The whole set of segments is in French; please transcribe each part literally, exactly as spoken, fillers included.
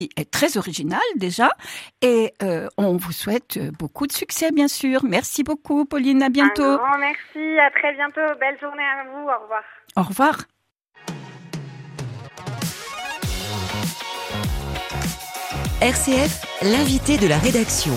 est très original déjà et euh, on vous souhaite beaucoup de succès bien sûr. Merci beaucoup Pauline, à bientôt. Un grand merci, à très bientôt, belle journée à vous, au revoir. Au revoir. R C F, l'invité de la rédaction.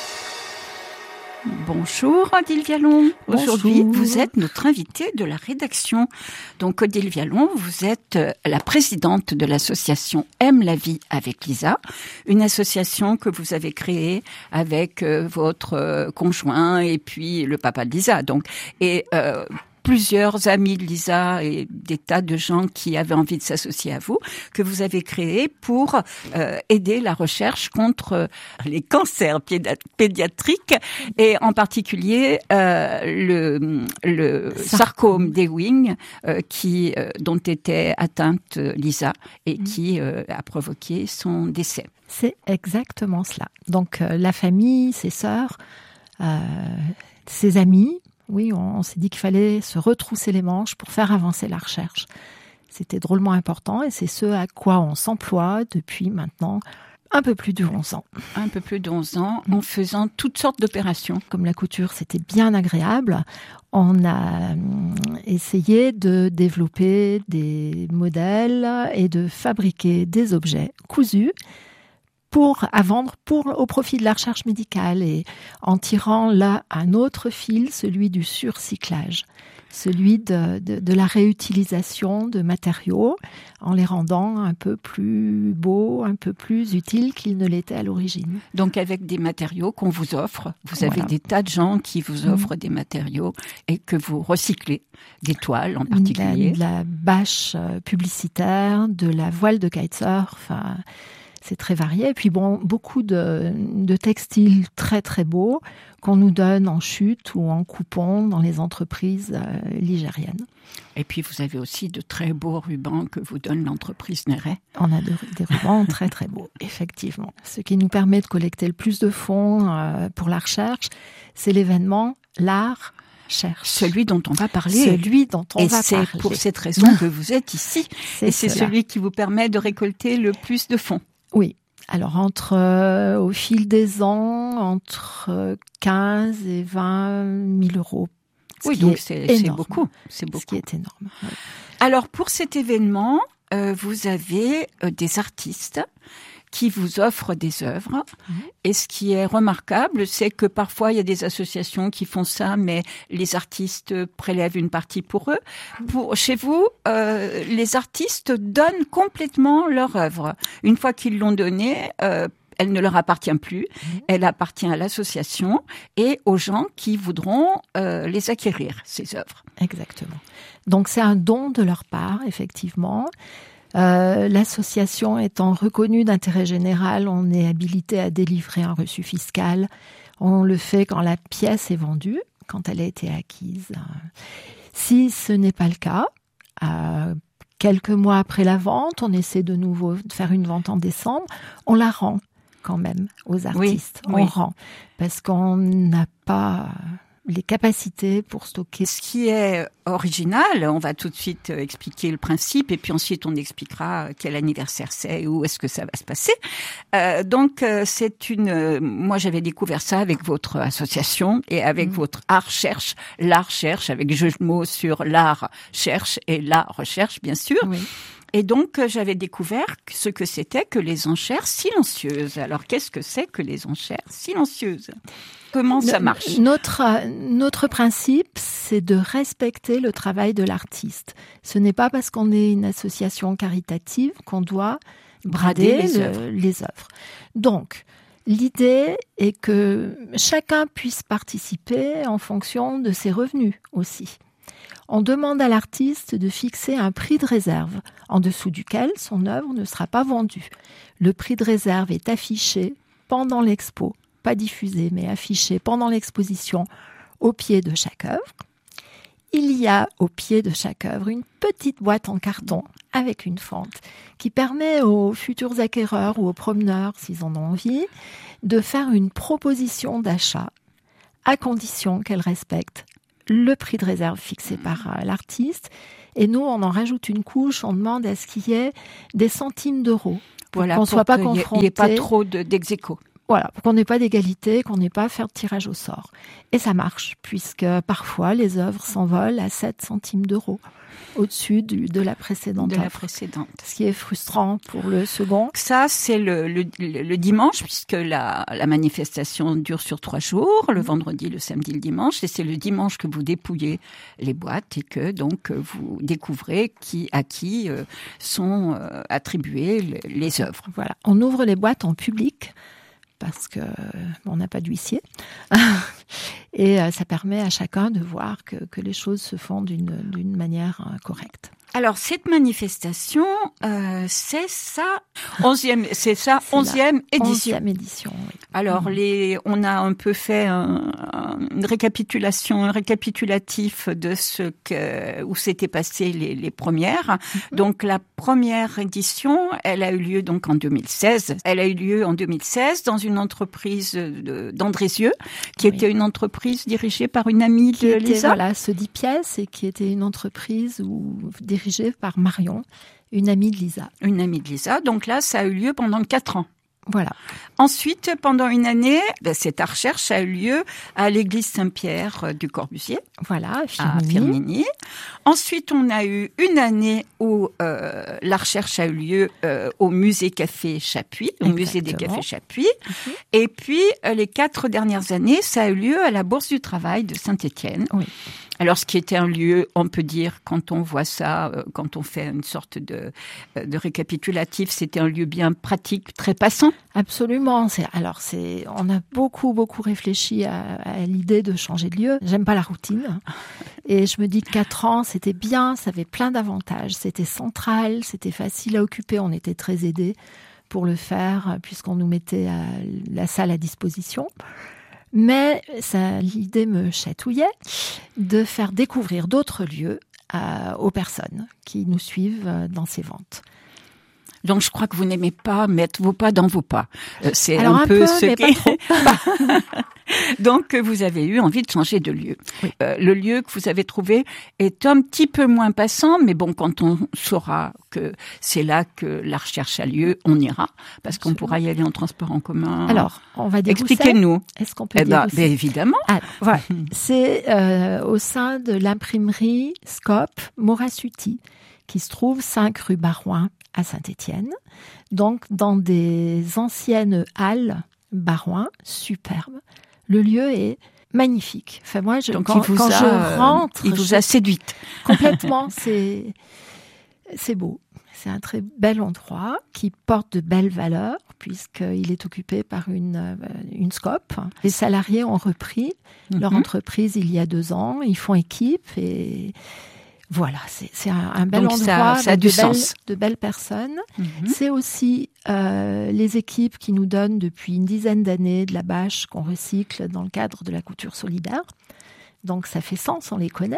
Bonjour Odile Vialon. Bonjour. Aujourd'hui, vous êtes notre invitée de la rédaction. Donc Odile Vialon, vous êtes la présidente de l'association Aime la vie avec Lisa, une association que vous avez créée avec euh, votre euh, conjoint et puis le papa de Lisa. Donc et euh, plusieurs amis de Lisa et des tas de gens qui avaient envie de s'associer à vous, que vous avez créé pour euh, aider la recherche contre les cancers pédi- pédiatriques et en particulier euh, le, le sarcome d'Ewing euh, qui euh, dont était atteinte Lisa et qui euh, a provoqué son décès. C'est exactement cela. Donc euh, la famille, ses sœurs, euh, ses amis. Oui, on, on s'est dit qu'il fallait se retrousser les manches pour faire avancer la recherche. C'était drôlement important et c'est ce à quoi on s'emploie depuis maintenant un peu plus de onze ans. Un peu plus de onze ans, en faisant toutes sortes d'opérations. Comme la couture, c'était bien agréable. On a essayé de développer des modèles et de fabriquer des objets cousus pour à vendre pour au profit de la recherche médicale et en tirant là un autre fil, celui du surcyclage, celui de, de, de la réutilisation de matériaux en les rendant un peu plus beaux, un peu plus utiles qu'ils ne l'étaient à l'origine. Donc avec des matériaux qu'on vous offre, vous avez Voilà. des tas de gens qui vous offrent mmh. des matériaux et que vous recyclez, des toiles en particulier. De la, de la bâche publicitaire, de la voile de kitesurf, enfin... C'est très varié. Et puis bon, beaucoup de, de textiles très très beaux qu'on nous donne en chute ou en coupon dans les entreprises euh, ligériennes. Et puis vous avez aussi de très beaux rubans que vous donne l'entreprise Néret. On a de, des rubans très très beaux, effectivement. Ce qui nous permet de collecter le plus de fonds euh, pour la recherche, c'est l'événement L'Art Cherche. Celui dont on va parler. Celui dont on et va parler. Et c'est pour cette raison que vous êtes ici. C'est et c'est cela. Celui qui vous permet de récolter le plus de fonds. Oui. Alors, entre, euh, au fil des ans, entre quinze et vingt mille euros. Oui, donc c'est, c'est beaucoup. C'est beaucoup. Ce qui est énorme. Oui. Alors, pour cet événement, euh, vous avez euh, des artistes qui vous offrent des œuvres. Mmh. Et ce qui est remarquable, c'est que parfois, il y a des associations qui font ça, mais les artistes prélèvent une partie pour eux. Pour, chez vous, euh, les artistes donnent complètement leur œuvre. Une fois qu'ils l'ont donnée, euh, elle ne leur appartient plus. Mmh. Elle appartient à l'association et aux gens qui voudront euh, les acquérir, ces œuvres. Exactement. Donc, c'est un don de leur part, effectivement. Euh, l'association étant reconnue d'intérêt général, on est habilité à délivrer un reçu fiscal. On le fait quand la pièce est vendue, quand elle a été acquise. Si ce n'est pas le cas, euh, quelques mois après la vente, on essaie de nouveau de faire une vente en décembre, on la rend quand même aux artistes. Oui, on oui. rend parce qu'on n'a pas les capacités pour stocker. Ce qui est original, on va tout de suite expliquer le principe et puis ensuite on expliquera quel anniversaire c'est, où est-ce que ça va se passer. Euh, donc c'est une, moi j'avais découvert ça avec votre association et avec mmh. votre Art Cherche, l'Art Cherche avec jeu de mots sur l'art cherche et la recherche bien sûr. Oui. Et donc, j'avais découvert ce que c'était que les enchères silencieuses. Alors, qu'est-ce que c'est que les enchères silencieuses ? Comment ça marche ? Notre, notre principe, c'est de respecter le travail de l'artiste. Ce n'est pas parce qu'on est une association caritative qu'on doit brader, brader les, le, œuvres. les œuvres. Donc, l'idée est que chacun puisse participer en fonction de ses revenus aussi. On demande à l'artiste de fixer un prix de réserve, en dessous duquel son œuvre ne sera pas vendue. Le prix de réserve est affiché pendant l'expo, pas diffusé, mais affiché pendant l'exposition au pied de chaque œuvre. Il y a au pied de chaque œuvre une petite boîte en carton avec une fente qui permet aux futurs acquéreurs ou aux promeneurs, s'ils en ont envie, de faire une proposition d'achat à condition qu'elle respecte le prix de réserve fixé par euh, l'artiste. Et nous, on en rajoute une couche, on demande à ce qu'il y ait des centimes d'euros Voilà, qu'on ne soit pas confronté. Il n'y ait pas trop de, d'ex-aequo. Voilà, pour qu'on n'ait pas d'égalité, qu'on n'ait pas à faire de tirage au sort. Et ça marche, puisque parfois les œuvres s'envolent à sept centimes d'euros au-dessus du, de la précédente de offre. la précédente. Ce qui est frustrant pour le second. Ça, c'est le, le, le dimanche, puisque la, la manifestation dure sur trois jours, le vendredi, le samedi, le dimanche, et c'est le dimanche que vous dépouillez les boîtes et que donc vous découvrez qui, à qui euh, sont euh, attribuées les, les œuvres. Voilà, on ouvre les boîtes en public, parce que on n'a pas d'huissier. Et ça permet à chacun de voir que, que les choses se font d'une, d'une manière correcte. Alors, cette manifestation, euh, c'est sa onzième, c'est sa c'est onzième édition. Onzième édition, oui. Alors, mmh. les, on a un peu fait un, un, une récapitulation, un récapitulatif de ce que, où s'étaient passées les, les premières. Mmh. Donc, la première édition, elle a eu lieu donc en deux mille seize. Elle a eu lieu en deux mille seize dans une entreprise de, d'Andrézieux, qui oui. était une entreprise dirigée par une amie de qui Lisa. Était, voilà, ce dix pièces et qui était une entreprise où dirigée par Marion, une amie de Lisa. Une amie de Lisa. Donc là, ça a eu lieu pendant quatre ans. Voilà. Ensuite, pendant une année, ben, cette recherche a eu lieu à l'église Saint-Pierre du Corbusier. Voilà, à Firminy. À Firminy. Ensuite, on a eu une année où euh, la recherche a eu lieu euh, au musée Café Chapuis, au Exactement. musée des Cafés Chapuis. Mm-hmm. Et puis, euh, les quatre dernières années, ça a eu lieu à la Bourse du Travail de Saint-Étienne. Oui. Alors, ce qui était un lieu, on peut dire, quand on voit ça, euh, quand on fait une sorte de, euh, de récapitulatif, c'était un lieu bien pratique, très passant. Absolument. C'est, alors, c'est, on a beaucoup, beaucoup réfléchi à, à l'idée de changer de lieu. J'aime pas la routine. Et je me dis que quatre ans, c'était bien, ça avait plein d'avantages. C'était central, c'était facile à occuper, on était très aidés pour le faire, puisqu'on nous mettait à la salle à disposition. Mais ça, l'idée me chatouillait de faire découvrir d'autres lieux à, aux personnes qui nous suivent dans ces ventes. Donc, je crois que vous n'aimez pas mettre vos pas dans vos pas. Euh, c'est Alors, un, un peu, peu ce mais qui... pas trop. Donc, vous avez eu envie de changer de lieu. Oui. Euh, le lieu que vous avez trouvé est un petit peu moins passant, mais bon, quand on saura que c'est là que la recherche a lieu, on ira, parce Absolument. qu'on pourra y aller en transport en commun. Alors, on va dire Expliquez-nous. Est-ce qu'on peut eh dire ben, ben, évidemment. Alors, voilà. C'est euh, au sein de l'imprimerie Scope Morasuti, qui se trouve cinq rue Barouin à Saint-Étienne, donc dans des anciennes halles Barouin, superbes. Le lieu est magnifique. Enfin, moi, je, donc, quand, il vous quand a, je rentre... Il vous je, a séduite. Complètement, c'est, c'est beau. C'est un très bel endroit qui porte de belles valeurs, puisqu'il est occupé par une, une Scope. Les salariés ont repris mm-hmm. leur entreprise il y a deux ans. Ils font équipe et... Voilà, c'est, c'est un, un bel Donc endroit ça, ça a avec du de, sens. Belles, de belles personnes. Mm-hmm. C'est aussi euh, les équipes qui nous donnent depuis une dizaine d'années de la bâche qu'on recycle dans le cadre de la couture solidaire. Donc ça fait sens, on les connaît.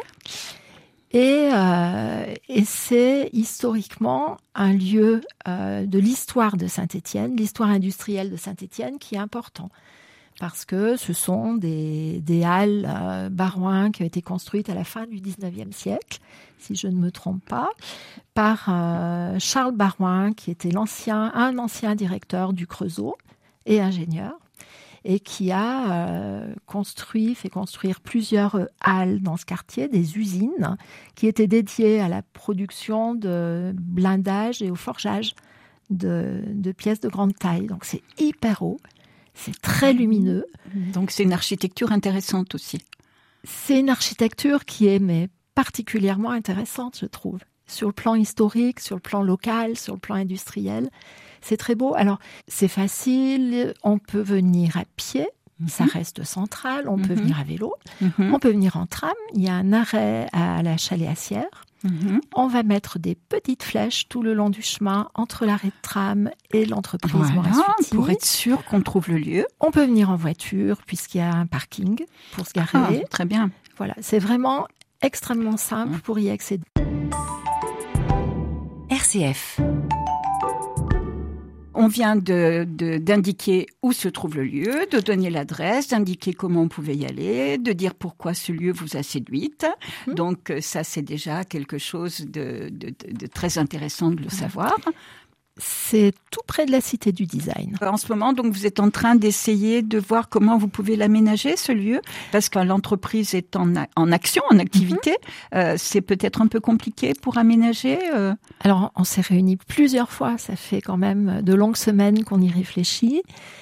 Et, euh, et c'est historiquement un lieu euh, de l'histoire de Saint-Étienne, l'histoire industrielle de Saint-Étienne qui est important. Parce que ce sont des, des halles euh, Barouin qui ont été construites à la fin du dix-neuvième siècle, si je ne me trompe pas, par euh, Charles Barouin, qui était l'ancien, un ancien directeur du Creusot et ingénieur, et qui a euh, construit, fait construire plusieurs halles dans ce quartier, des usines qui étaient dédiées à la production de blindage et au forgeage de, de pièces de grande taille. Donc c'est hyper haut. C'est très lumineux. Donc c'est une architecture intéressante aussi. C'est une architecture qui est mais particulièrement intéressante, je trouve. Sur le plan historique, sur le plan local, sur le plan industriel. C'est très beau. Alors, c'est facile, on peut venir à pied, mm-hmm. ça reste central, on mm-hmm. peut venir à vélo, mm-hmm. on peut venir en tram. Il y a un arrêt à la Chalet-Assière. Mmh. On va mettre des petites flèches tout le long du chemin entre l'arrêt de tram et l'entreprise voilà, Morasuti. Pour être sûr qu'on trouve le lieu. On peut venir en voiture puisqu'il y a un parking pour se garer. Ah, très bien. Voilà, c'est vraiment extrêmement simple pour y accéder. R C F. On vient de, de, d'indiquer où se trouve le lieu, de donner l'adresse, d'indiquer comment on pouvait y aller, de dire pourquoi ce lieu vous a séduite. Mmh. Donc ça, c'est déjà quelque chose de, de, de, de très intéressant de le savoir. C'est tout près de la Cité du Design. En ce moment, donc, vous êtes en train d'essayer de voir comment vous pouvez l'aménager, ce lieu, parce que l'entreprise est en, a- en action, en activité. Mm-hmm. Euh, c'est peut-être un peu compliqué pour aménager. Euh... Alors, on s'est réunis plusieurs fois. Ça fait quand même de longues semaines qu'on y réfléchit.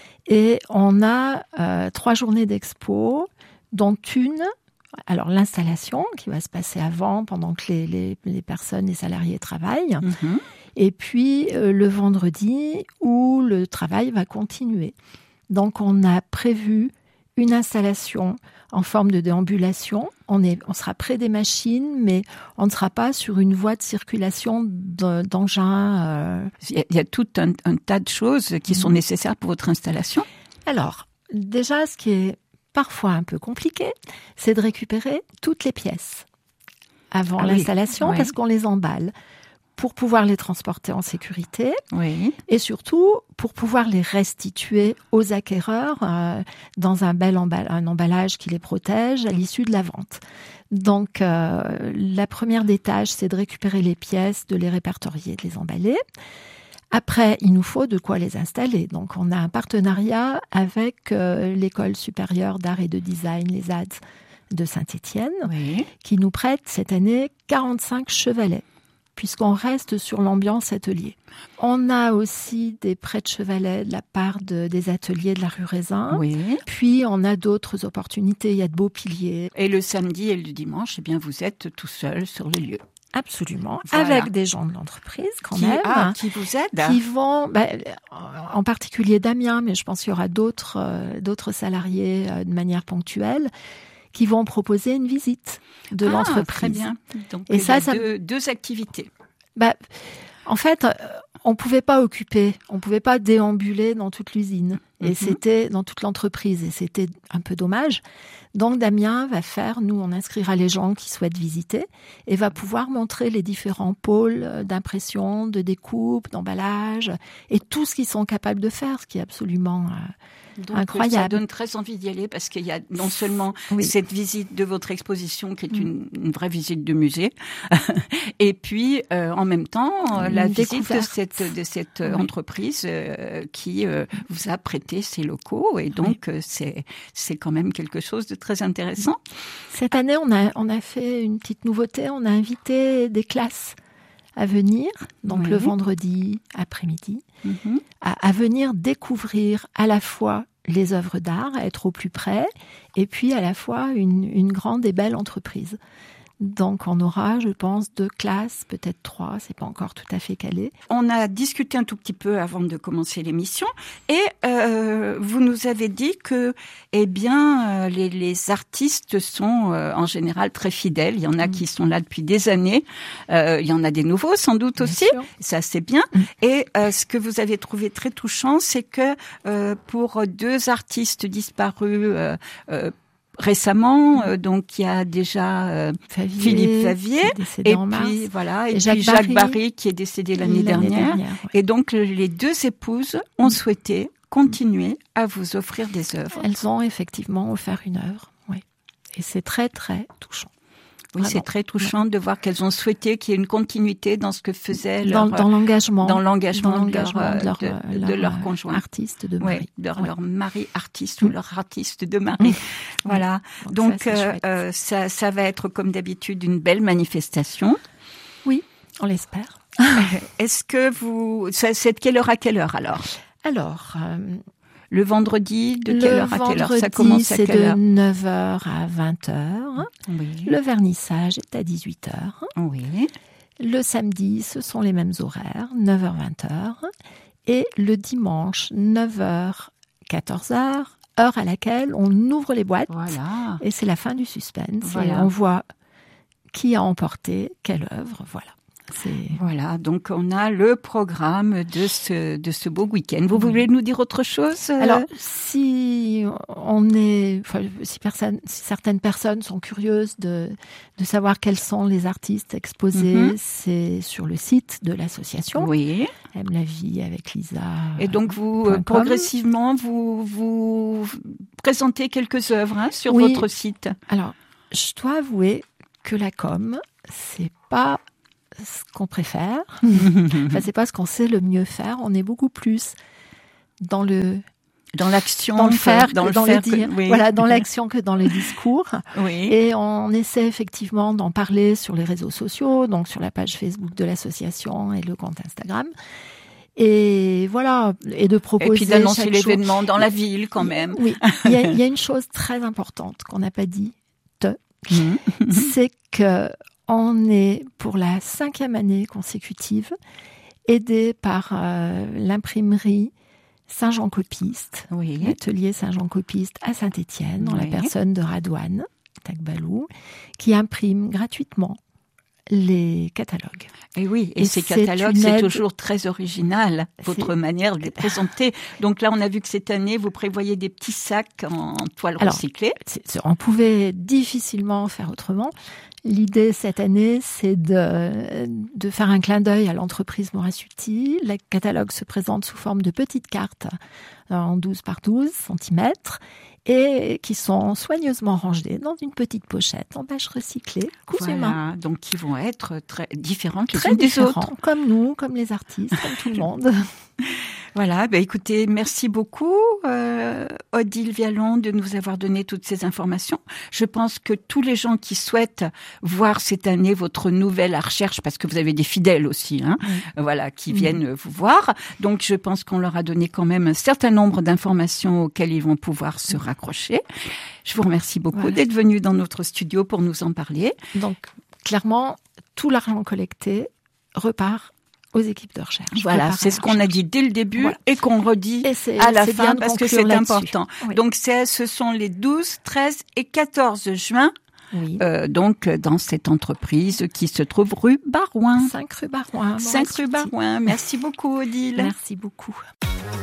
Et on a euh, trois journées d'expo, dont une... Alors, l'installation qui va se passer avant, pendant que les, les, les personnes, les salariés travaillent. Mm-hmm. Et puis, euh, le vendredi, où le travail va continuer. Donc, on a prévu une installation en forme de déambulation. On, est, on sera près des machines, mais on ne sera pas sur une voie de circulation d'engins. Euh... Il, y a, il y a tout un, un tas de choses qui mmh. sont nécessaires pour votre installation. Alors, déjà, ce qui est parfois un peu compliqué, c'est de récupérer toutes les pièces avant ah l'installation, oui. parce oui. qu'on les emballe. Pour pouvoir les transporter en sécurité oui. et surtout pour pouvoir les restituer aux acquéreurs euh, dans un bel emball- un emballage qui les protège à l'issue de la vente. Donc, euh, la première des tâches, c'est de récupérer les pièces, de les répertorier, de les emballer. Après, il nous faut de quoi les installer. Donc, on a un partenariat avec euh, l'École supérieure d'art et de design, les A D S de Saint-Étienne, oui. qui nous prête cette année quarante-cinq chevalets, puisqu'on reste sur l'ambiance atelier. On a aussi des prêts de chevalets de la part de, des ateliers de la rue Raisin. Oui. Puis, on a d'autres opportunités. Il y a de beaux piliers. Et le samedi et le dimanche, eh bien, vous êtes tout seul sur le lieu. Absolument. Voilà. Avec des gens de l'entreprise, quand qui, même. Ah, qui vous aident. Qui vont, bah, en particulier Damien, mais je pense qu'il y aura d'autres, euh, d'autres salariés euh, de manière ponctuelle, qui vont proposer une visite de ah, l'entreprise. Très bien. Donc, et il ça, y a ça deux, deux activités. Bah, en fait, on pouvait pas occuper, on pouvait pas déambuler dans toute l'usine. Et mm-hmm. c'était dans toute l'entreprise. Et c'était un peu dommage. Donc, Damien va faire, nous, on inscrira les gens qui souhaitent visiter et va pouvoir montrer les différents pôles d'impression, de découpe, d'emballage et tout ce qu'ils sont capables de faire, ce qui est absolument euh, Donc, incroyable. Ça donne très envie d'y aller parce qu'il y a non seulement oui. cette visite de votre exposition qui est une, une vraie visite de musée et puis euh, en même temps euh, la visite de cette, de cette oui. entreprise euh, qui euh, vous a prêté ses locaux et donc oui. euh, c'est, c'est quand même quelque chose de très intéressant. Cette année, on a, on a fait une petite nouveauté, on a invité des classes à venir, donc oui. le vendredi après-midi, mm-hmm. à, à venir découvrir à la fois les œuvres d'art, à être au plus près, et puis à la fois une, une grande et belle entreprise. Donc on aura, je pense, deux classes, peut-être trois, c'est pas encore tout à fait calé. On a discuté un tout petit peu avant de commencer l'émission et euh, vous nous avez dit que, eh bien, euh, les, les artistes sont euh, en général très fidèles. Il y en a mmh. qui sont là depuis des années. Euh, il y en a des nouveaux, sans doute bien aussi. Sûr. Ça, c'est bien. Mmh. Et euh, ce que vous avez trouvé très touchant, c'est que euh, pour deux artistes disparus. Euh, euh, Récemment, euh, donc il y a déjà euh, Favier, Philippe Favier et puis mars. voilà et, et Jacques, puis Jacques Barry, Barry qui est décédé l'année, l'année dernière. dernière ouais. Et donc les deux épouses ont souhaité continuer à vous offrir des œuvres. Elles ont effectivement offert une œuvre, oui. Et c'est très très touchant. Oui, Vraiment. C'est très touchant ouais. de voir qu'elles ont souhaité qu'il y ait une continuité dans ce que faisait dans, leur, dans l'engagement, dans l'engagement, dans l'engagement de, leur, de, leur, de, leur, de leur conjoint, artiste de mari, ouais, de leur, ouais. leur mari artiste mmh. ou leur artiste de mari. Mmh. Voilà. Donc, Donc ça, euh, ça, ça va être comme d'habitude une belle manifestation. Oui, on l'espère. Est-ce que vous, ça, c'est de quelle heure à quelle heure alors? Alors. Euh, Le vendredi, de quelle heure à quelle heure? Ça commence à quelle heure? C'est de neuf heures à vingt heures. Oui. Le vernissage est à dix-huit heures. Oui. Le samedi, ce sont les mêmes horaires, neuf heures à vingt heures. Et le dimanche, neuf heures à quatorze heures, heure à laquelle on ouvre les boîtes. Voilà. Et c'est la fin du suspense. Voilà. Et on voit qui a emporté quelle œuvre. Voilà. C'est... Voilà, donc on a le programme de ce de ce beau week-end. Vous voulez nous dire autre chose? Alors, si on est, enfin, si personne, si certaines personnes sont curieuses de de savoir quels sont les artistes exposés, mm-hmm. c'est sur le site de l'association. Oui. Aime la vie avec Lisa. Et donc vous euh, progressivement vous vous présentez quelques œuvres hein, sur oui. votre site. Alors, je dois avouer que la com, c'est pas ce qu'on préfère. Enfin, c'est pas ce qu'on sait le mieux faire. On est beaucoup plus dans le dans l'action, dans le faire, dans, que le, dans faire le dire. Que, oui. Voilà, dans l'action que dans le discours. Oui. Et on essaie effectivement d'en parler sur les réseaux sociaux, donc sur la page Facebook de l'association et le compte Instagram. Et voilà, et de proposer. Et puis d'annoncer chaque l'événement jour. dans la ville quand même. Oui, il y a, il y a une chose très importante qu'on n'a pas dit, te, c'est que on est pour la cinquième année consécutive aidé par euh, l'imprimerie Saint-Jean-Copiste, oui. l'atelier Saint-Jean-Copiste à Saint-Étienne, dans oui. la personne de Radouane Takbalou, qui imprime gratuitement les catalogues. Et oui, et, et ces catalogues, c'est aide... toujours très original, votre c'est... manière de les présenter. Donc là, on a vu que cette année, vous prévoyez des petits sacs en toile Alors, recyclée. C'est, on pouvait difficilement faire autrement. L'idée cette année, c'est de, de faire un clin d'œil à l'entreprise Morassuti. Le catalogue se présente sous forme de petites cartes en douze par douze centimètres et qui sont soigneusement rangées dans une petite pochette en bâche recyclée, cousues voilà, main. Donc qui vont être très différentes les très unes des différents, autres. Comme nous, comme les artistes, comme tout le monde. Voilà, bah écoutez, merci beaucoup euh, Odile Vialon de nous avoir donné toutes ces informations. Je pense que tous les gens qui souhaitent voir cette année votre nouvelle recherche, parce que vous avez des fidèles aussi, hein, mmh. voilà, qui mmh. viennent vous voir. Donc je pense qu'on leur a donné quand même un certain nombre d'informations auxquelles ils vont pouvoir se raccrocher. Je vous remercie beaucoup voilà. d'être venu dans notre studio pour nous en parler. Donc clairement, tout l'argent collecté repart aux équipes de recherche. Voilà, c'est ce qu'on a dit dès le début voilà. et qu'on redit et à la fin parce que c'est important. Oui. Donc c'est, ce sont les douze, treize et quatorze juin, oui. euh, donc dans cette entreprise qui se trouve rue Barouin. cinq rue Barouin. cinq rue Barouin. Merci beaucoup Odile. Merci beaucoup.